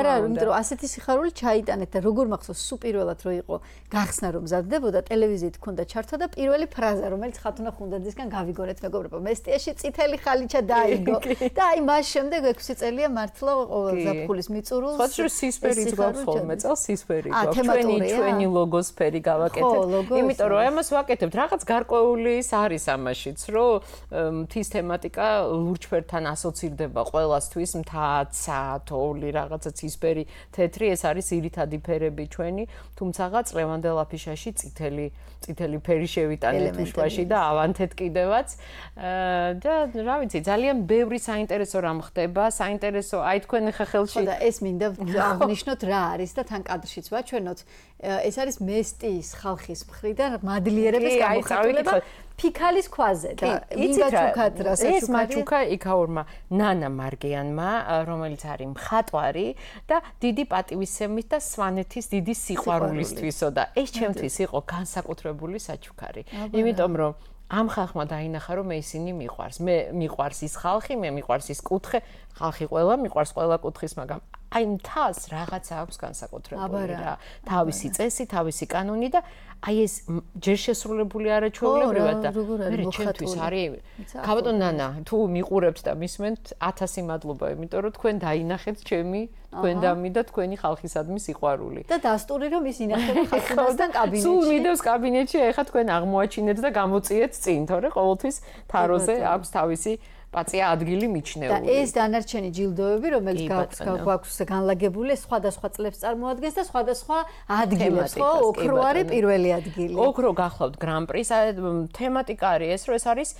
არა, იმიტომ რომ ასეთი სიხარული ჩაიტანეთ და როგორ მახსოვს სუპირველად რო იყო გახსნა რომ მზადდებოდა ტელევიზიით ქონდა ჩართვა და პირველი ფრაზა რომელიც ხათუნა ხუნდაძისგან გავიგონეთ მეგობრებო მესტიაში წითელი ხალიჩა დაიგო და აი მას შემდეგ 6 წელია მართლა ყოველ ზაფხულის მიწურულს სხვა შორის სისფერიც გვაქვს ხოლმე წელს სისფერი გვაქვს ჩვენი ლოგოსფერი გავაკეთეთ იმიტომ რომ ამას ვაკეთებთ რაღაც გარკვეული ის არის ამაშიც რომ მთის თემატიკა ლურჯფერთან ასოცირდება ყველასთვის მთა თოვლი რაღაცა ცისფერი თეთრი ეს არის ძირითადი ფერები ჩვენი თუმცაღა წლევანდელ აფიშაში წითელი ფერი შევიტანეთ უშუაში და ავანთეთ კიდევაც და რა ვიცი ძალიან ბევრი საინტერესო რამ ხდება საინტერესო აი თქვენ ხა ხელში და ეს მინდა აღნიშნოთ რა არის და თან კადრშიც ვაჩვენოთ ეს არის მესტიის ხალხის მხრიდან მადლიერების გამოხატულება ფიქალის ქვაზე და ინგაჩუკად რასაც ეს მაჩუკა იქაურმა ნანა მარგიანმა რომელიც არის მხატვარი და დიდი პატივისცემით და სვანეთის დიდი სიყვარულისთვისო და ეს ჩემთვის იყო განსაკუთრებული საჩუქარი იმიტომ რომ ამ ხალხმა დაინახა რომ მე ისინი მიყვარს მე მიყვარს ის ხალხი მე მიყვარს ის კუთხე ხალხი ყველა მიყვარს ყველა კუთხის მაგრამ აი მთას რაღაცა აქვს განსაკუთრებული რა თავისი წესი თავისი კანონი და აი ეს ჯერ შესრულებული არაჩვეულებრივად და მე ჩემთვის არის ქაბატონ ნანა თუ მიყურებთ და მისმენთ 1000 მადლობა იმიტომ რომ თქვენ დაინახეთ ჩემი თქვენ დამი და თქვენი ხალხისადმი სიყვარული და დასტური რომ ის ინახება ხალხისგან კაბინეტში სულ მიდევს კაბინეტში ეხა თქვენ აღმოაჩინეთ და გამოწიეთ წინ თორე ყოველთვის თაროზე აქვს თავისი პაცია ადგილი მიჩნეული. და ეს დანარჩენი ჯილდოები, რომელიც გვაქვს განლაგებული, სხვადასხვა წლებს წარმოადგენს და სხვადასხვა ადგილებს, ხო? ოქრო არის პირველი ადგილი. ოქრო გახლავთ გრან-პრის, თემატიკა არის ეს, რომ ეს არის